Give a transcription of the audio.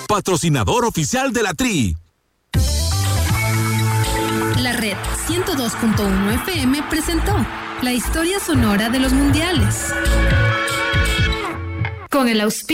patrocinador oficial de la Tri. La red 102.1 FM presentó la historia sonora de los mundiales. Con el auspicio